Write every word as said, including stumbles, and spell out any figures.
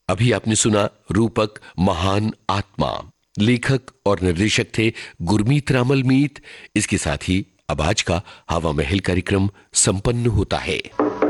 अभी आपने सुना रूपक महान आत्मा। लेखक और निर्देशक थे गुरमीत रामल मीत। इसके साथ ही अब आज का हवा महल कार्यक्रम संपन्न होता है।